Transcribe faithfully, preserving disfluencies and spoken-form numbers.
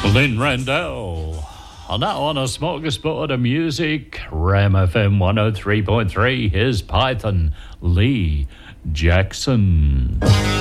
Lynn Randell. And now on a smorgasbord of music, Ram F M one oh three point three, here's Python Lee Jackson.